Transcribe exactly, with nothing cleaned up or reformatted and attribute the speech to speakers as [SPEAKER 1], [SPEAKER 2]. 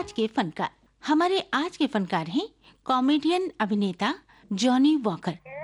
[SPEAKER 1] आज के फनकार। हमारे आज के फनकार हैं कॉमेडियन अभिनेता जॉनी वॉकर।